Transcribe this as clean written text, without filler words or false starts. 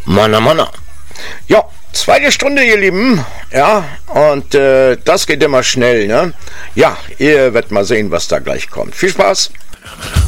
Manna. Ja, zweite Stunde, ihr Lieben. Ja, und das geht immer schnell, ne? Ja, ihr werdet mal sehen, was da gleich kommt. Viel Spaß.